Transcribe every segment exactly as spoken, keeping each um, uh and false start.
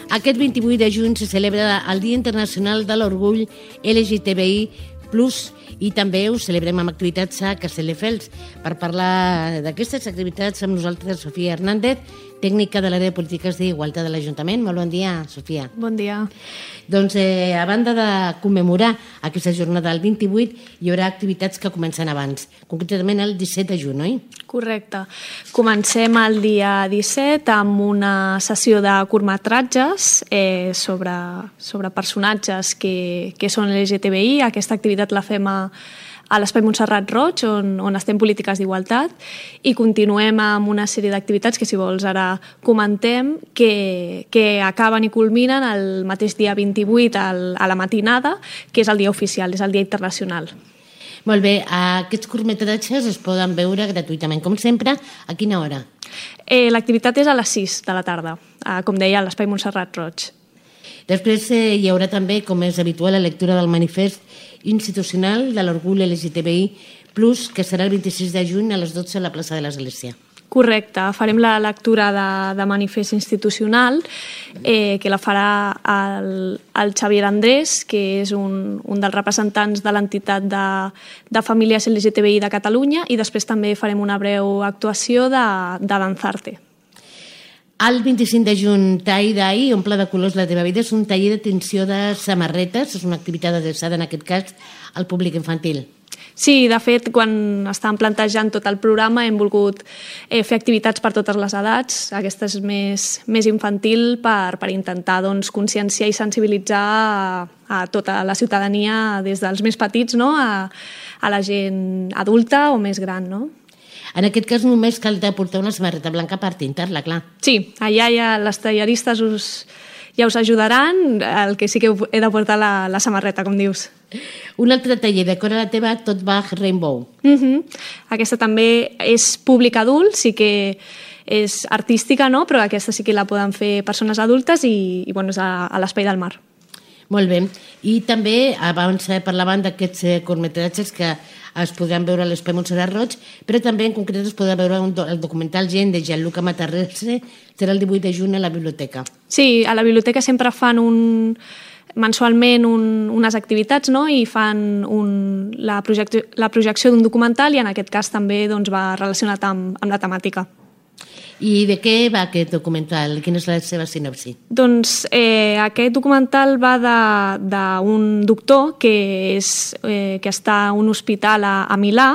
Aquest vint-i-vuit de juny se celebra el Dia Internacional de l'Orgull L G T B I plus, i també ho celebrem amb activitats a Castelldefels. Per parlar d'aquestes activitats amb nosaltres, Sofia Hernández, tècnica de l'àrea de polítiques d'igualtat de l'Ajuntament. Molt bon dia, Sofia. Bon dia. Doncs, eh, a banda de commemorar aquesta jornada del vint-i-vuit, hi haurà activitats que comencen abans, concretament el disset de juny, oi? Correcte. Comencem el dia disset amb una sessió de curtmetratges eh, sobre, sobre personatges que, que són L G T B I. Aquesta activitat la fem a a l'Espai Montserrat Roig, on, on estem polítiques d'igualtat, i continuem amb una sèrie d'activitats que, si vols, ara comentem, que, que acaben i culminen el mateix dia vint-i-vuit al, a la matinada, que és el dia oficial, és el dia internacional. Molt bé, aquests curtmetratges es poden veure gratuïtament, com sempre. A quina hora? Eh, L'activitat és a les sis de la tarda, a, com deia, a l'Espai Montserrat Roig. Després eh, hi haurà també, com és habitual, la lectura del manifest institucional de l'Orgull L G T B I plus, que serà el vint-i-sis de juny a les dotze a la plaça de l'Església. Correcte, farem la lectura de, de manifest institucional, eh, que la farà el, el Xavier Andrés, que és un, un dels representants de l'entitat de, de famílies L G T B I de Catalunya, i després també farem una breu actuació de, de Danzarte. El vint-i-cinc de juny, Tall d'Ai, omple de colors la teva vida, és un taller de tinció de samarretes, és una activitat adreçada, en aquest cas, al públic infantil. Sí, de fet, quan estàvem plantejant tot el programa hem volgut eh, fer activitats per totes les edats, aquesta és més, més infantil, per, per intentar doncs, conscienciar i sensibilitzar a, a tota la ciutadania, des dels més petits, no?, a, a la gent adulta o més gran, no? En aquest cas només cal portar una samarreta blanca per tintar-la, clar. Sí, allà ja les talleristes us, ja us ajudaran, el que sí que he de portar la, la samarreta, com dius. Un altre taller, Decora la teva Tot Bach Rainbow. Uh-huh. Aquesta també és públic adult, sí que és artística, no? Però aquesta sí que la poden fer persones adultes i, i bueno, és a, a l'Espai del Mar. Molt bé. I també, abans parlaven d'aquests curtmetratges que es podran veure a l'Espai Montserrat Roig, però també en concret es podrà veure un do, el documental Gent de Gianluca Matarrese, serà el divuit de juny a la biblioteca. Sí, a la biblioteca sempre fan un, mensualment un, unes activitats, no?, i fan un, la, projecció, la projecció d'un documental, i en aquest cas també doncs, va relacionat amb, amb la temàtica. I de què va aquest documental? Quina és la seva sinopsi? Doncs eh, aquest documental va d'un doctor que, és, eh, que està a un hospital a, a Milà,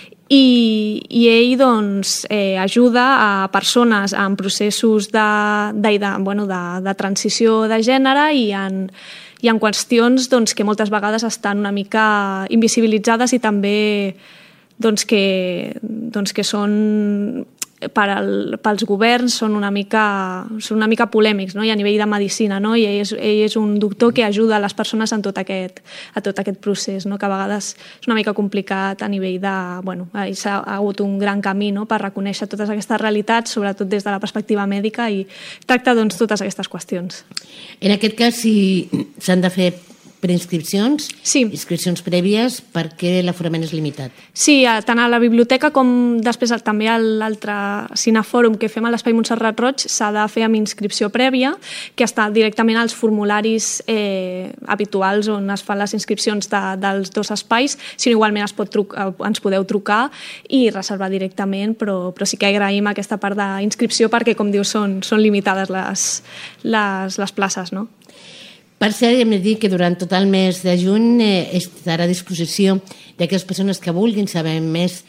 i, i ell doncs, eh, ajuda a persones en processos de, de, de, bueno, de, de transició de gènere i en, i en qüestions doncs, que moltes vegades estan una mica invisibilitzades i també doncs, que, doncs, que són... Per al, pels governs són una mica, són una mica polèmics, no? I a nivell de medicina, no? I ell és, ell és un doctor que ajuda les persones en tot aquest, a tot aquest procés, no? Que a vegades és una mica complicat a nivell de... Bueno, s'ha hagut un gran camí, no?, per reconèixer totes aquestes realitats, sobretot des de la perspectiva mèdica, i tracta doncs, totes aquestes qüestions. En aquest cas, si s'han de fer preinscripcions, sí. inscripcions prèvies, perquè l'aforament és limitat. Sí, tant a la biblioteca com després també a l'altre cinefòrum que fem a l'Espai Montserrat Roig s'ha de fer amb inscripció prèvia, que està directament als formularis eh, habituals on es fan les inscripcions de, dels dos espais, sinó igualment es pot trucar, ens podeu trucar i reservar directament, però, però sí que agraïm aquesta part d'inscripció perquè, com dius, són, són limitades les, les, les places, no? Per cert, hem de dir que durant tot el mes de juny eh, estarà a disposició d'aquelles persones que vulguin saber més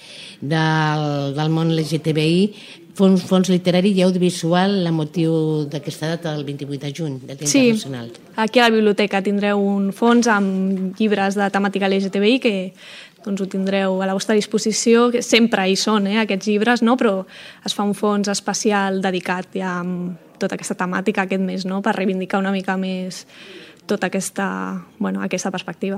del, del món L G T B I, fons, fons literari i audiovisual a motiu d'aquesta data del vint-i-vuit de juny, del Dia Internacional. Sí, aquí a la biblioteca tindreu un fons amb llibres de temàtica L G T B I que doncs, ho tindreu a la vostra disposició, que sempre hi són eh, aquests llibres, no? Però es fa un fons especial dedicat ja amb tota aquesta temàtica aquest mes, no?, per reivindicar una mica més tota aquesta, bueno, aquesta perspectiva.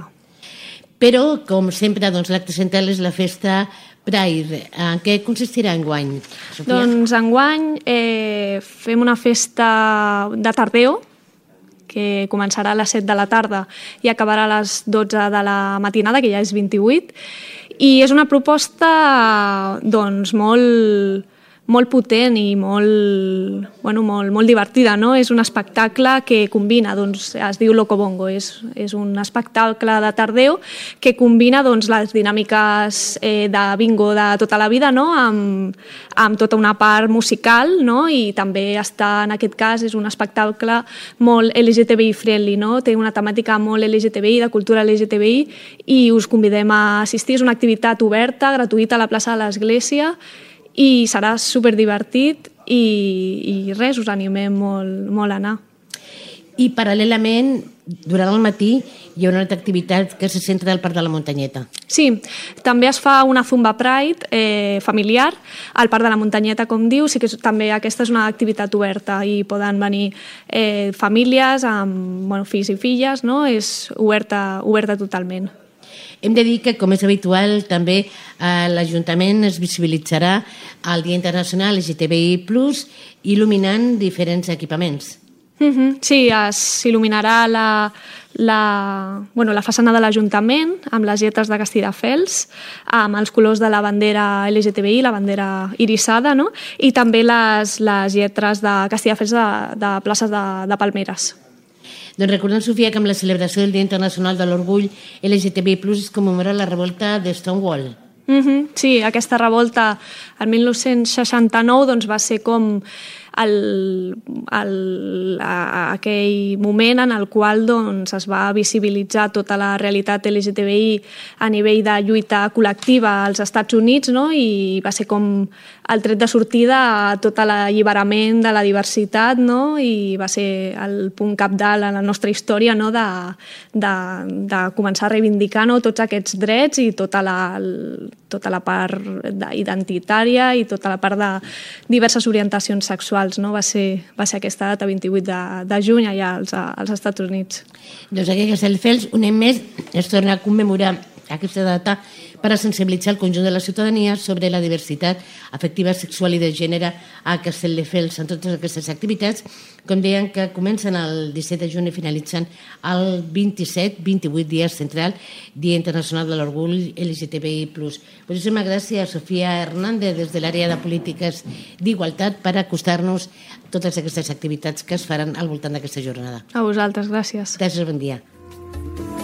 Però, com sempre, doncs, l'acte central és la festa Pride. En què consistirà enguany, Sofia? Doncs enguany eh, fem una festa de tardeo, que començarà a les set de la tarda i acabarà a les dotze de la matinada, que ja és vint-i-vuit, i és una proposta doncs, molt, molt potent i molt, bueno, molt, molt divertida, no? És un espectacle que combina, doncs, es diu Locobongo, és, és un espectacle de tardeu que combina doncs, les dinàmiques eh, de bingo de tota la vida, no? amb, amb tota una part musical, no? I també està, en aquest cas, és un espectacle molt L G T B I friendly, no? Té una temàtica molt L G T B I, de cultura L G T B I, i us convidem a assistir. És una activitat oberta, gratuïta, a la plaça de l'Església, i serà superdivertit i, i res, us animem molt, molt a anar. I paral·lelament, durant el matí, hi ha una altra activitat que se centra al Parc de la Muntanyeta. Sí, també es fa una Zumba Pride eh, familiar al Parc de la Muntanyeta, com diu. Sí que és, també aquesta és una activitat oberta i poden venir eh, famílies amb bueno, fills i filles, no? És oberta, oberta totalment. Hem de dir que, com és habitual, també eh, l'Ajuntament es visibilitzarà el Dia Internacional L G T B I plus, il·luminant diferents equipaments. Mm-hmm. Sí, s'il·luminarà la, la, bueno, la façana de l'Ajuntament amb les lletres de Castelldefels, amb els colors de la bandera L G T B I, la bandera irisada, no? I també les, les lletres de Castelldefels de, de places de, de palmeres. Doncs recordem, Sofia, que amb la celebració del Dia Internacional de l'Orgull L G T B I plus, es commemora la revolta de Stonewall. Mm-hmm. Sí, aquesta revolta el mil nou-cents seixanta-nou doncs, va ser com el, el, a, aquell moment en el qual doncs, es va visibilitzar tota la realitat L G T B I a nivell de lluita col·lectiva als Estats Units, no? I va ser com el tret de sortida a tot l'alliberament de la diversitat, no? I va ser el punt cabdal en la nostra història, no? de, de, de començar a reivindicar, no? Tots aquests drets i tota la, tota la part identitària i tota la part de diverses orientacions sexuals, no? Va ser, va ser aquesta data, vint-i-vuit de, de juny, allà als, als Estats Units. Doncs aquí a Castelldefels, un any més, es torna a commemorar aquesta data per a sensibilitzar el conjunt de la ciutadania sobre la diversitat afectiva, sexual i de gènere a Castelldefels. En totes aquestes activitats, com deien, que comencen el disset de juny i finalitzen el vint-i-set, vint-i-vuit dies central, Dia Internacional de l'Orgull L G T B I plus. Moltíssimes gràcies, Sofia Hernández, des de l'àrea de polítiques d'igualtat, per acostar-nos totes aquestes activitats que es faran al voltant d'aquesta jornada. A vosaltres, gràcies. Gràcies, bon dia.